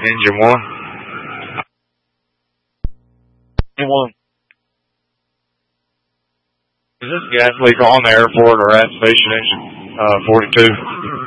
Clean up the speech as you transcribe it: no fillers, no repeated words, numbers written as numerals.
Engine 1. Engine 1. Is this gas leak on the airport or at station engine 42?